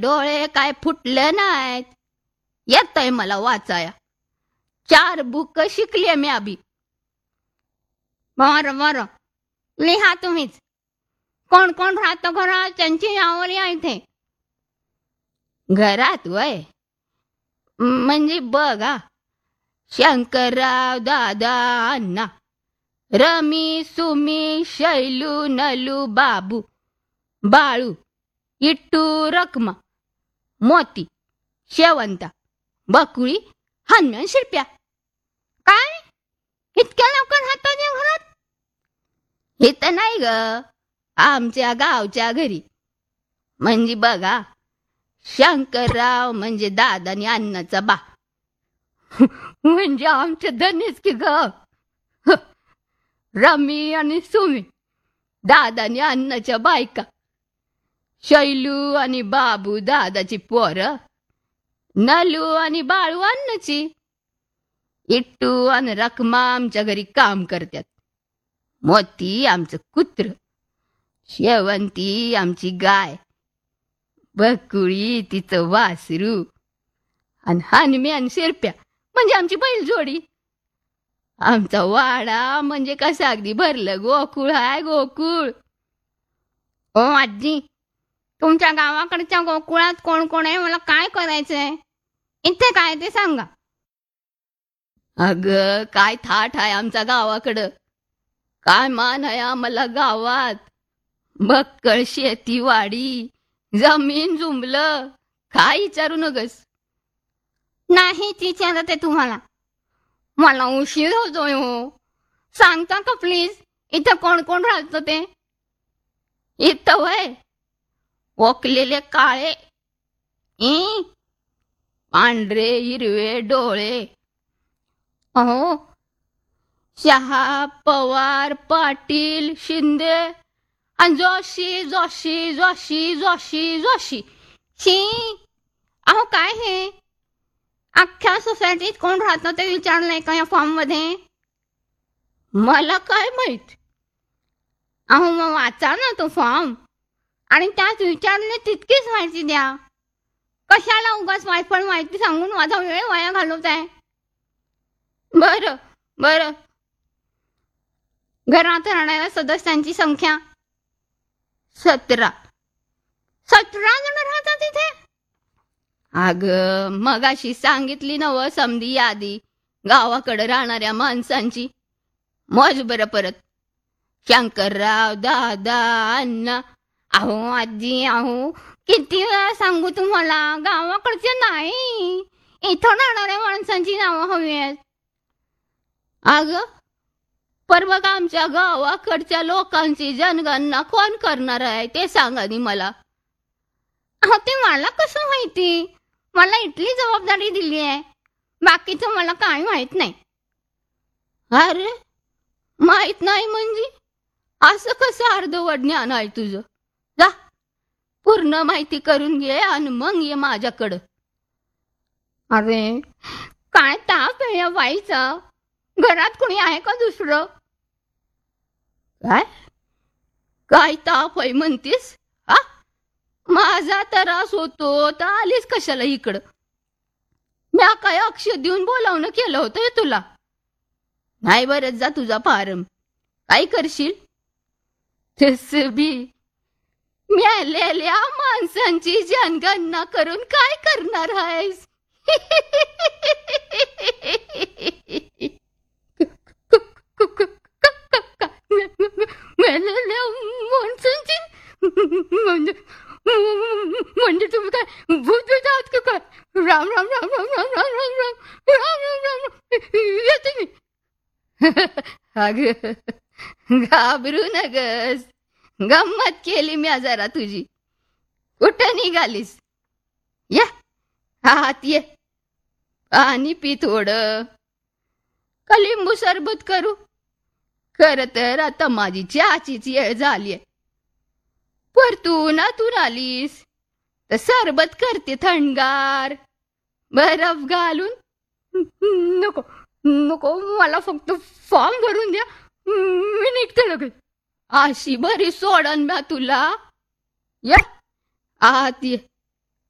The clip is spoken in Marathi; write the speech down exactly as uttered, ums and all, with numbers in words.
डोळे काय फुटले नाहीत. येतंय मला वाचाया. चार बुक शिकले मी अभि. बर बर लिहा तुम्हीच. कोण कोण राहतं घरात त्यांची नावं लिहा इथे. घरात वय म्हणजे बघा, शंकरराव, दादा, अण्णा, रमी, सुमी, शैलू, नलू, बाबू, बाळू, इट्टू, रखमा, मोती, शेवंता, बकुळी, हनुमान, शिरप्या. काय इतक्या लवकर राहतात या घरात? इथं नाही ग, आमच्या गावच्या घरी. म्हणजे बघा, शंकरराव म्हणजे दादा आणि अण्णाचा बा. म्हणजे आमच्या धनीच की ग. रमी आणि सुमी दादा आणि अण्णाच्या बायका. शैलू आणि बाबू दादाची पोरं. नलू आणि बाळू अण्णाची. इट्टू आणि रखमा आमच्या घरी काम करतात. मोती आमचं कुत्र. शेवंती आमची गाय. बकुळी तिचं वासरू. आणि हनुमान, शिरप्या म्हणजे आमची बैल जोडी. आमचा वाडा म्हणजे कसं अगदी भरलं गोकुळ हाय, गोकुळ. ओ आजी, तुमच्या गावाकडच्या गोकुळात कोण कोण आहे? मला काय करायचंय इथे, काय ते सांगा. अग काय थाट आहे आमच्या गावाकडं. काय मान आहे आम्हाला गावात. बक्कळ शेती वाडी, जमीन जुंबलं, काय विचारू नगस. नाहीच विचारत आहे तुम्हाला. मला उशीर होतोय हो. सांगता का प्लीज इथं कोण कोण राहतं ते? इथं वय ओकलेले काळे, ई पांढरे हिरवे डोळे. अहो शहा, पवार, पाटील, शिंदे आणि जोशी जोशी जोशी जोशी जोशी. शी अहो काय हे? अख्ख्या सोसायटीत कोण राहतं ते विचारलंय का या फॉर्म मध्ये? मला काय माहित. अहो मग वाचा ना तो फॉर्म आणि त्यात विचारले तितकीच माहिती द्या. कशाला उगाच वायफळ माहिती सांगून माझा वेळ वाया घालवताय. बरं बरं घरात राहणाऱ्या सदस्यांची संख्या सतरा. सतरा जण राहतात तिथे? अग मगाशी सांगितली नव समधी यादी गावाकडे राहणाऱ्या माणसांची. मोज बरं परत. शंकरराव, दादा, अण्णा. अहो आजी, अहो किती वेळा सांगू तुम्हाला, गावाकडचे नाही, इथं राहणाऱ्या माणसांची नावं हवी आहेत. अग पर बघा आमच्या गावाकडच्या लोकांची जनगणना कोण करणार आहे ते सांगा नी मला. अहो ते मला कसं माहिती? मला इथली जबाबदारी दिली आहे, बाकीचं मला काही माहित नाही. अरे माहित नाही म्हणजे असं कसं अर्धवट ज्ञान आहे तुझं? जा पूर्ण माहिती करून घे आणि मग ये माझ्याकडं. अरे काय ताप आहे या बाईचा. घरात कोणी आहे का दुसरं? काय काय ताप आहे म्हणतीस? हा माझा त्रास होतो तर आलीस कशाला इकडं? म्या काय अक्ष देऊन बोलावणं केलं होतं तुला? नाही बरंच जा तुझा फारम. काय करशील? तस बी मेलेल्या माणसांची जनगणना करून काय करणार आहेस? मेलेल्या माणसांची म्हणजे म्हणजे तुम्ही काय भूत आहात का काय? राम राम राम राम राम राम राम राम राम राम राम येते मी. अग घाबरू नगस, गंमत केली मी जरा तुझी. कुठं निघालीस? या हात ये. पाणी पी थोडं. का लिंबू सरबत करू? खर तर आता माझी चहाचीच वेळ झालीय. परतून आतून आलीस तर सरबत करते थंडगार बर्फ घालून. नको नको मला फक्त फॉर्म भरून द्या, मी निघते लगेच. अशी बरी सोडन बा तुला. या आत ये.